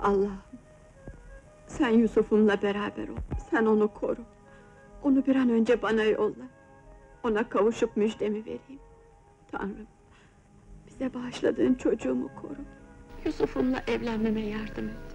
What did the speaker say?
Allah'ım, sen Yusuf'umla beraber ol, sen onu koru. Onu bir an önce bana yolla. Ona kavuşup müjdemi vereyim. Tanrım, bize bağışladığın çocuğumu koru. Yusuf'umla evlenmeme yardım et.